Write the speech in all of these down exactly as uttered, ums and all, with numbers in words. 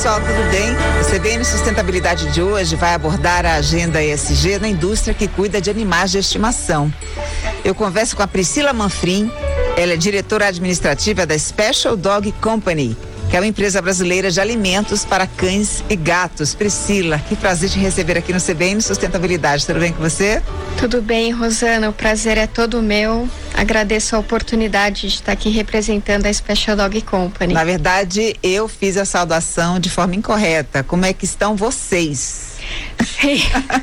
pessoal, tudo bem? O C B N Sustentabilidade de hoje vai abordar a agenda E S G na indústria que cuida de animais de estimação. Eu converso com a Priscila Manfrim, ela é diretora administrativa da Special Dog Company, que é uma empresa brasileira de alimentos para cães e gatos. Priscila, que prazer te receber aqui no C B N Sustentabilidade. Tudo bem com você? Tudo bem, Rosana. O prazer é todo meu. Agradeço a oportunidade de estar aqui representando a Special Dog Company. Na verdade, eu fiz a saudação de forma incorreta. Como é que estão vocês? Sim.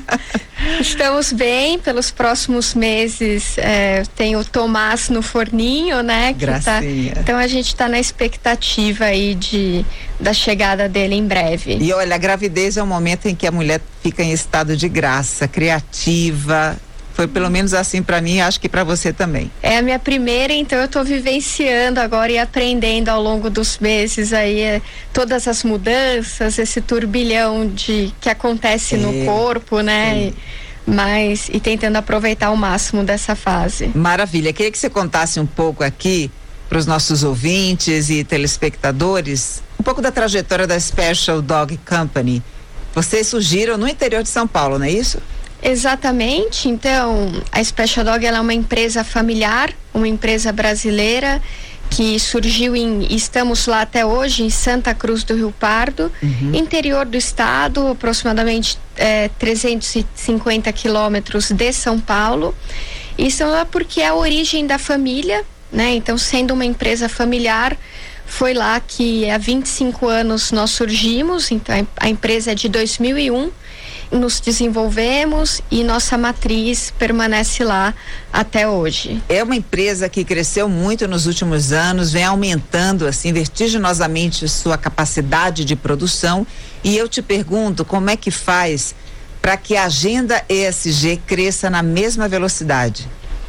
Estamos bem. Pelos próximos meses é, tem o Tomás no forninho, né? Que Gracinha. Tá, então a gente está na expectativa aí de, da chegada dele em breve. E olha, a gravidez é um momento em que a mulher fica em estado de graça, criativa. Foi pelo menos assim para mim, acho que para você também. É a minha primeira, então eu estou vivenciando agora e aprendendo ao longo dos meses aí é, todas as mudanças, esse turbilhão de que acontece é, no corpo, né? E, mas e tentando aproveitar ao máximo dessa fase. Maravilha. Queria que você contasse um pouco aqui para os nossos ouvintes e telespectadores um pouco da trajetória da Special Dog Company. Vocês surgiram no interior de São Paulo, não é isso? Exatamente. Então, a Special Dog ela é uma empresa familiar, uma empresa brasileira que surgiu em, estamos lá até hoje, em Santa Cruz do Rio Pardo, uhum. interior do estado, aproximadamente é, trezentos e cinquenta quilômetros de São Paulo. Isso é porque é a origem da família, né? Então, sendo uma empresa familiar, foi lá que há vinte e cinco anos nós surgimos. Então, a empresa é de dois mil e um. Nos desenvolvemos e nossa matriz permanece lá até hoje. É uma empresa que cresceu muito nos últimos anos, vem aumentando assim vertiginosamente sua capacidade de produção, e eu te pergunto como é que faz para que a agenda E S G cresça na mesma velocidade?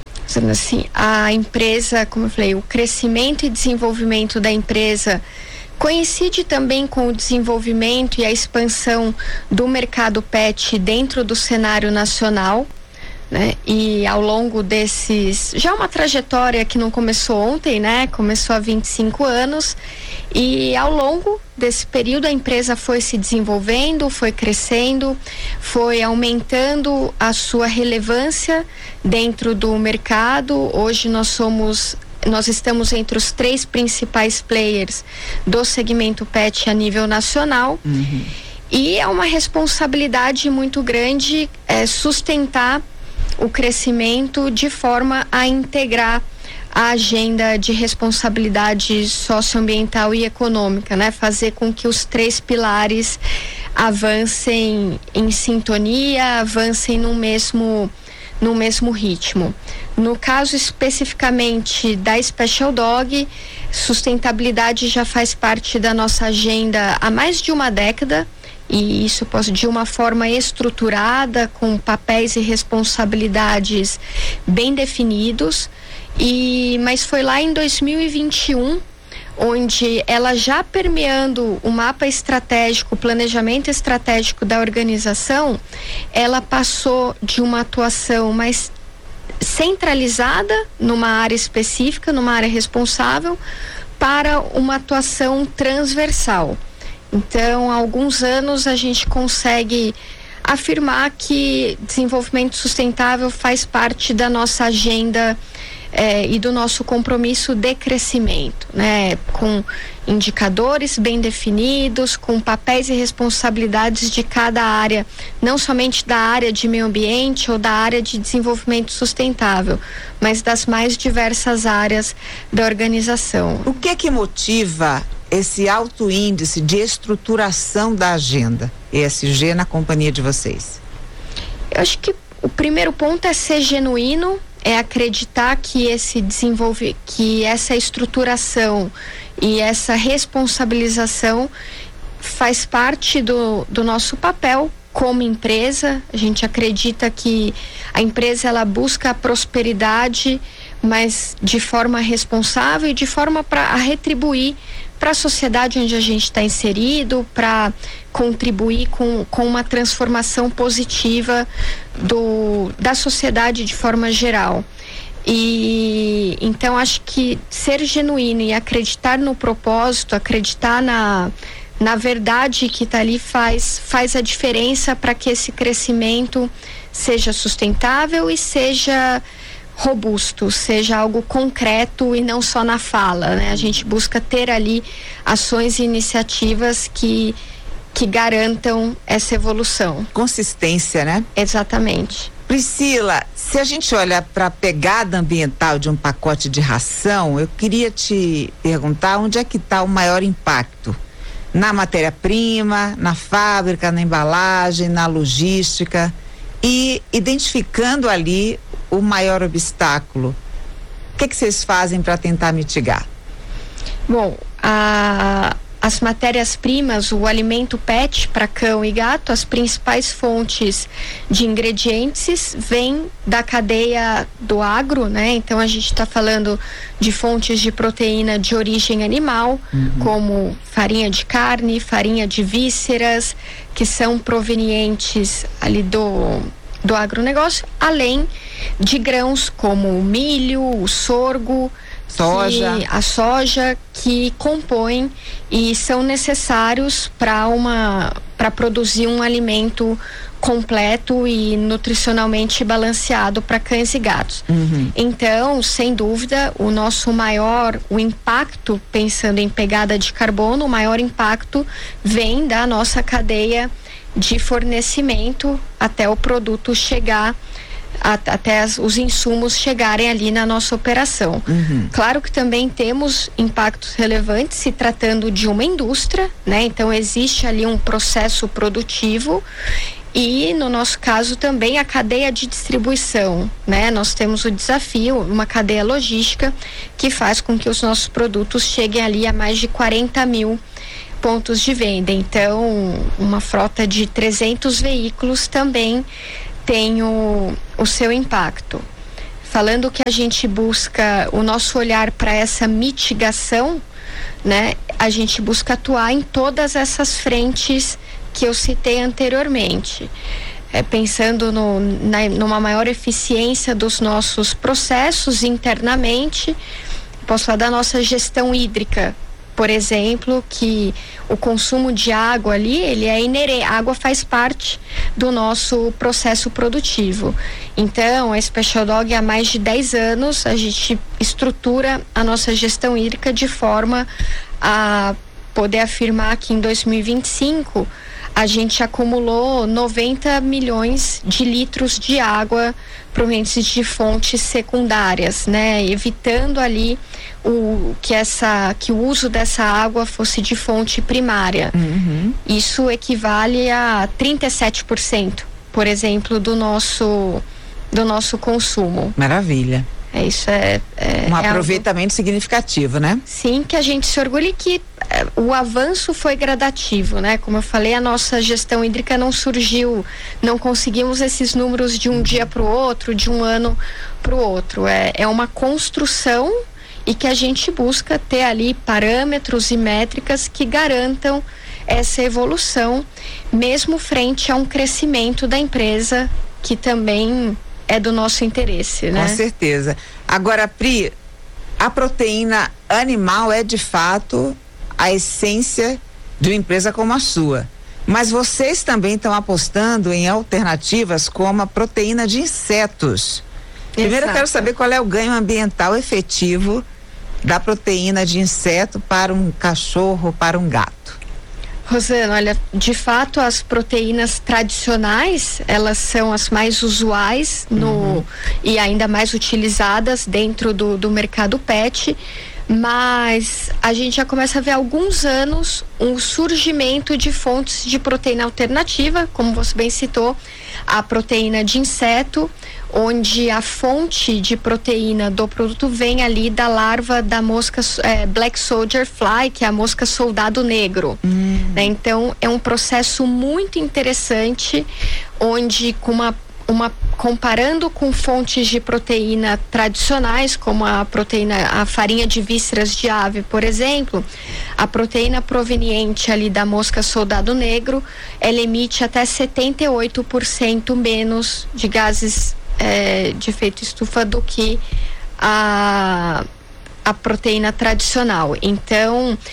Assim, a empresa, como eu falei, o crescimento e desenvolvimento da empresa coincide também com o desenvolvimento e a expansão do mercado pet dentro do cenário nacional, né? E ao longo desses, já uma trajetória que não começou ontem, né? Começou há vinte e cinco anos, e ao longo desse período a empresa foi se desenvolvendo, foi crescendo, foi aumentando a sua relevância dentro do mercado. Hoje nós somos Nós estamos entre os três principais players do segmento pet a nível nacional. Uhum. E é uma responsabilidade muito grande é, sustentar o crescimento de forma a integrar a agenda de responsabilidade socioambiental e econômica, né? Fazer com que os três pilares avancem em sintonia, avancem no mesmo no mesmo ritmo. No caso especificamente da Special Dog, sustentabilidade já faz parte da nossa agenda há mais de uma década, e isso de uma forma estruturada, com papéis e responsabilidades bem definidos. E mas foi lá em dois mil e vinte e um onde ela, já permeando o mapa estratégico, o planejamento estratégico da organização, ela passou de uma atuação mais centralizada numa área específica, numa área responsável, para uma atuação transversal. Então, há alguns anos a gente consegue afirmar que desenvolvimento sustentável faz parte da nossa agenda É, e do nosso compromisso de crescimento, né? Com indicadores bem definidos, com papéis e responsabilidades de cada área, não somente da área de meio ambiente ou da área de desenvolvimento sustentável, mas das mais diversas áreas da organização. O que que motiva esse alto índice de estruturação da agenda E S G na companhia de vocês? Eu acho que o primeiro ponto é ser genuíno, é acreditar que esse desenvolve, que essa estruturação e essa responsabilização faz parte do, do nosso papel como empresa. A gente acredita que a empresa ela busca a prosperidade, mas de forma responsável e de forma para retribuir para a sociedade onde a gente está inserido, para contribuir com, com uma transformação positiva do, da sociedade de forma geral. E então acho que ser genuíno e acreditar no propósito, acreditar na, na verdade, que está ali faz, faz a diferença para que esse crescimento seja sustentável e seja robusto, seja algo concreto e não só na fala, né? A gente busca ter ali ações e iniciativas que, que garantam essa evolução. Consistência, né? Exatamente. Priscila, se a gente olha para a pegada ambiental de um pacote de ração, eu queria te perguntar onde é que está o maior impacto? Na matéria-prima, na fábrica, na embalagem, na logística, e identificando ali o maior obstáculo. O que que vocês fazem para tentar mitigar? Bom, a, as matérias-primas, o alimento pet para cão e gato, as principais fontes de ingredientes vêm da cadeia do agro, né? Então a gente está falando de fontes de proteína de origem animal, uhum. como farinha de carne, farinha de vísceras, que são provenientes ali do, do agronegócio, além de grãos como o milho, o sorgo, soja. Que, a soja, que compõem e são necessários para uma para produzir um alimento completo e nutricionalmente balanceado para cães e gatos. Uhum. Então, sem dúvida, o nosso maior, o impacto, pensando em pegada de carbono, o maior impacto vem da nossa cadeia de fornecimento até o produto chegar, a, até as, os insumos chegarem ali na nossa operação. Uhum. Claro que também temos impactos relevantes se tratando de uma indústria, né? Então existe ali um processo produtivo e, no nosso caso, também a cadeia de distribuição, né? Nós temos o desafio, uma cadeia logística que faz com que os nossos produtos cheguem ali a mais de quarenta mil pontos de venda. Então, uma frota de trezentos veículos também tem o, o seu impacto. Falando que a gente busca o nosso olhar para essa mitigação, né? A gente busca atuar em todas essas frentes que eu citei anteriormente, é, pensando no, na, numa maior eficiência dos nossos processos internamente. Posso falar da nossa gestão hídrica, por exemplo, que o consumo de água ali, ele é inerente, a água faz parte do nosso processo produtivo. Então, a Special Dog, há mais de dez anos, a gente estrutura a nossa gestão hídrica de forma a poder afirmar que em dois mil e vinte e cinco a gente acumulou noventa milhões de litros de água provenientes de fontes secundárias, né? Evitando ali o, que, essa, que o uso dessa água fosse de fonte primária. Uhum. Isso equivale a trinta e sete por cento, por exemplo, do nosso, do nosso consumo. Maravilha. É, isso é, é um é aproveitamento algo, significativo, né? Sim, que a gente se orgulha que é, o avanço foi gradativo, né? Como eu falei, a nossa gestão hídrica não surgiu, não conseguimos esses números de um dia para o outro, de um ano para o outro. É, é uma construção e que a gente busca ter ali parâmetros e métricas que garantam essa evolução, mesmo frente a um crescimento da empresa que também é do nosso interesse, né? Com certeza. Agora, Pri, a proteína animal é de fato a essência de uma empresa como a sua. Mas vocês também estão apostando em alternativas como a proteína de insetos. Primeiro, Exato. Eu quero saber qual é o ganho ambiental efetivo da proteína de inseto para um cachorro, para um gato. Rosana, olha, de fato as proteínas tradicionais, elas são as mais usuais no, uhum. e ainda mais utilizadas dentro do, do mercado pet, mas a gente já começa a ver há alguns anos um surgimento de fontes de proteína alternativa, como você bem citou, a proteína de inseto, onde a fonte de proteína do produto vem ali da larva da mosca é, Black Soldier Fly, que é a mosca soldado negro. Hum. Né? Então, é um processo muito interessante, onde com uma, uma comparando com fontes de proteína tradicionais, como a proteína, a farinha de vísceras de ave, por exemplo, a proteína proveniente ali da mosca soldado negro, ela emite até setenta e oito por cento menos de gases É, de efeito estufa do que a, a proteína tradicional. Então,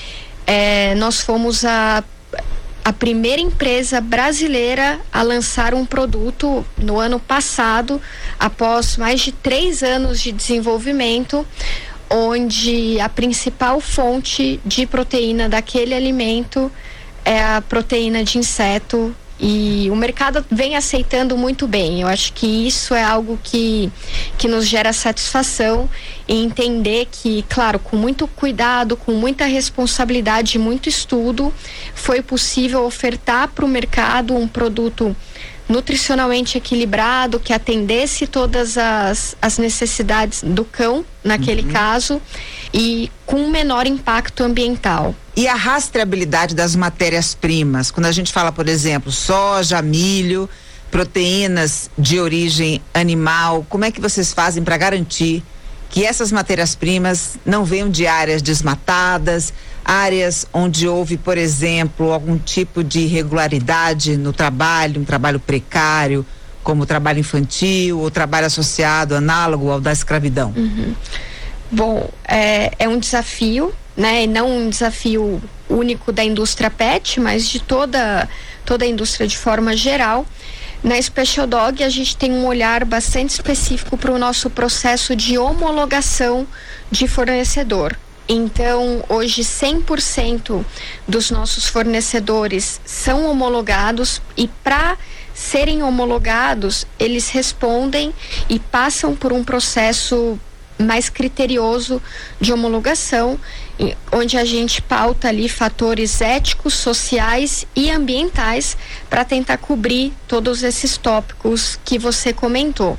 é, nós fomos a a primeira empresa brasileira a lançar um produto no ano passado, após mais de três anos de desenvolvimento, onde a principal fonte de proteína daquele alimento é a proteína de inseto, e o mercado vem aceitando muito bem. Eu acho que isso é algo que, que nos gera satisfação, e entender que, claro, com muito cuidado, com muita responsabilidade, muito estudo, foi possível ofertar para o mercado um produto nutricionalmente equilibrado, que atendesse todas as, as necessidades do cão, naquele uhum. caso, e com menor impacto ambiental. E a rastreabilidade das matérias-primas, quando a gente fala, por exemplo, soja, milho, proteínas de origem animal, como é que vocês fazem para garantir que essas matérias-primas não venham de áreas desmatadas, áreas onde houve, por exemplo, algum tipo de irregularidade no trabalho, um trabalho precário, como o trabalho infantil ou trabalho associado, análogo ao da escravidão? Uhum. Bom, é, é um desafio, né? E não um desafio único da indústria pet, mas de toda, toda a indústria de forma geral. Na Special Dog, a gente tem um olhar bastante específico para o nosso processo de homologação de fornecedor. Então, hoje cem por cento dos nossos fornecedores são homologados, e para serem homologados, eles respondem e passam por um processo mais criterioso de homologação, onde a gente pauta ali fatores éticos, sociais e ambientais para tentar cobrir todos esses tópicos que você comentou.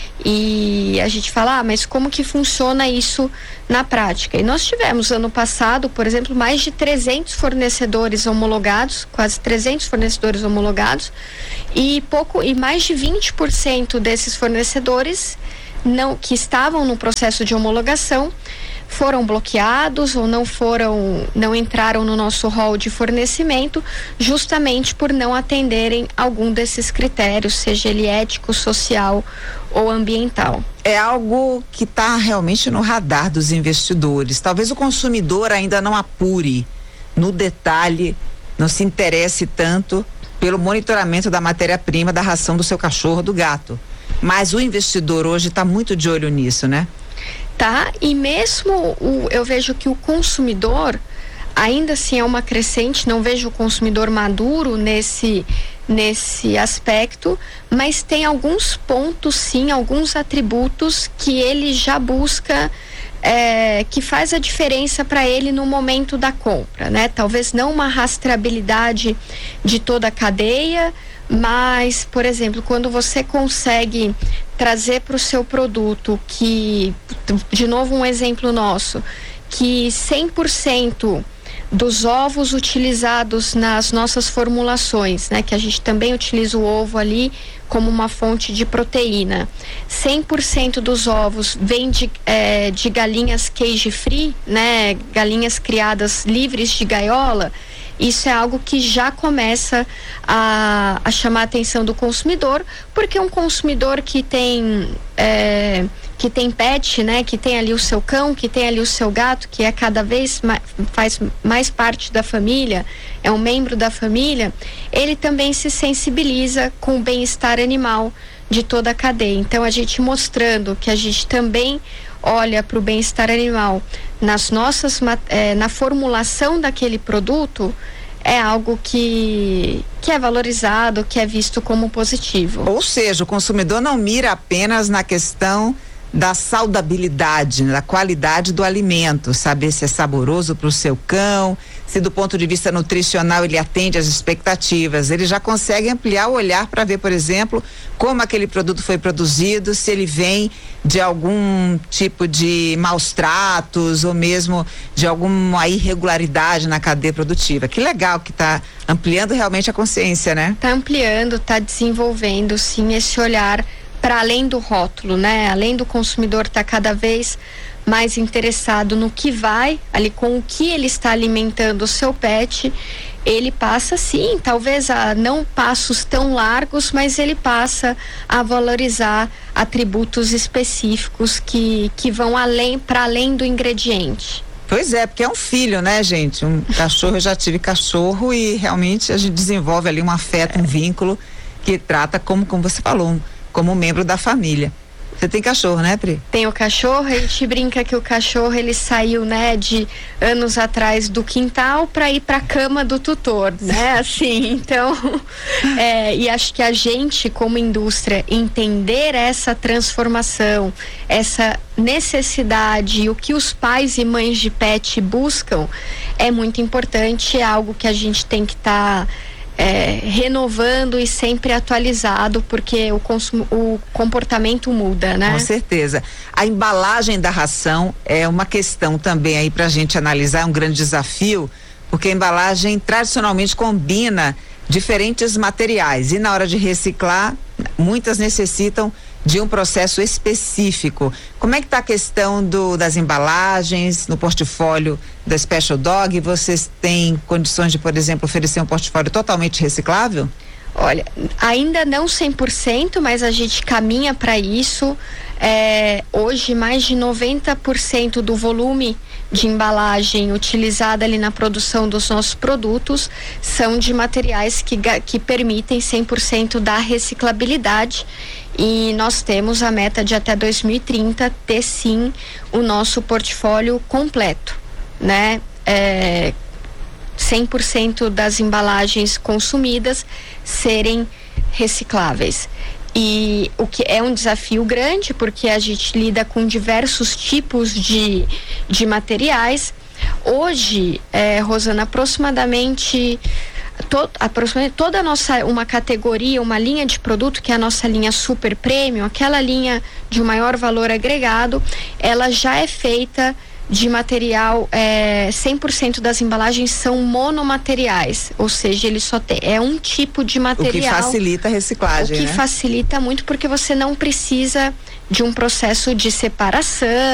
E a gente fala, ah, mas como que funciona isso na prática? E nós tivemos ano passado, por exemplo, mais de trezentos fornecedores homologados, quase trezentos fornecedores homologados, e pouco e mais de vinte por cento desses fornecedores não, que estavam no processo de homologação, foram bloqueados ou não foram, não entraram no nosso rol de fornecimento, justamente por não atenderem algum desses critérios, seja ele ético, social ou ambiental. É algo que está realmente no radar dos investidores. Talvez o consumidor ainda não apure no detalhe, não se interesse tanto pelo monitoramento da matéria-prima da ração do seu cachorro, do gato. Mas o investidor hoje está muito de olho nisso, né? Tá, e mesmo o, eu vejo que o consumidor ainda assim é uma crescente, não vejo o consumidor maduro nesse, nesse aspecto, mas tem alguns pontos sim, alguns atributos que ele já busca, é, que faz a diferença para ele no momento da compra, né? Talvez não uma rastreabilidade de toda a cadeia, mas, por exemplo, quando você consegue trazer para o seu produto que, de novo um exemplo nosso, que cem por cento dos ovos utilizados nas nossas formulações, né, que a gente também utiliza o ovo ali como uma fonte de proteína, cem por cento dos ovos vem de, é, de galinhas cage free, né, galinhas criadas livres de gaiola. Isso é algo que já começa a, a chamar a atenção do consumidor, porque um consumidor que tem é, que tem pet, né, que tem ali o seu cão, que tem ali o seu gato, que é cada vez mais, faz mais parte da família, é um membro da família, ele também se sensibiliza com o bem-estar animal de toda a cadeia. Então, a gente mostrando que a gente também olha para o bem-estar animal nas nossas, é, na formulação daquele produto, é algo que, que é valorizado, que é visto como positivo. Ou seja, o consumidor não mira apenas na questão da saudabilidade, da qualidade do alimento, saber se é saboroso para o seu cão, se do ponto de vista nutricional ele atende às expectativas. Ele já consegue ampliar o olhar para ver, por exemplo, como aquele produto foi produzido, se ele vem de algum tipo de maus tratos ou mesmo de alguma irregularidade na cadeia produtiva. Que legal que está ampliando realmente a consciência, né? Está ampliando, está desenvolvendo sim esse olhar para além do rótulo, né? Além do consumidor estar tá cada vez mais interessado no que vai, ali com o que ele está alimentando o seu pet, ele passa sim, talvez a não passos tão largos, mas ele passa a valorizar atributos específicos que, que vão além, para além do ingrediente. Pois é, porque é um filho, né, gente? Um cachorro, eu já tive cachorro e realmente a gente desenvolve ali um afeto, um vínculo que trata como, como você falou, um, como um membro da família. Você tem cachorro, né, Pri? Tem o cachorro, a gente brinca que o cachorro ele saiu, né, de anos atrás do quintal para ir para a cama do tutor, né, assim, então, é, e acho que a gente como indústria entender essa transformação, essa necessidade e o que os pais e mães de pet buscam é muito importante, é algo que a gente tem que estar tá, É, renovando e sempre atualizado, porque o, consumo, o comportamento muda, né? Com certeza. A embalagem da ração é uma questão também aí pra gente analisar, é um grande desafio, porque a embalagem tradicionalmente combina diferentes materiais e na hora de reciclar, muitas necessitam de um processo específico. Como é que está a questão do, das embalagens no portfólio da Special Dog? Vocês têm condições de, por exemplo, oferecer um portfólio totalmente reciclável? Olha, ainda não cem por cento, mas a gente caminha para isso. É, hoje, mais de noventa por cento do volume de embalagem utilizada ali na produção dos nossos produtos são de materiais que, que permitem cem por cento da reciclabilidade. E nós temos a meta de até dois mil e trinta ter sim o nosso portfólio completo, né? É, cem por cento das embalagens consumidas serem recicláveis. E o que é um desafio grande, porque a gente lida com diversos tipos de, de materiais. Hoje, é, Rosana, aproximadamente To, aproximadamente toda a nossa, uma categoria, uma linha de produto, que é a nossa linha super premium, aquela linha de maior valor agregado, ela já é feita de material, é, cem por cento das embalagens são monomateriais, ou seja, ele só tem, é um tipo de material. O que facilita a reciclagem, O que né? facilita muito, porque você não precisa de um processo de separação,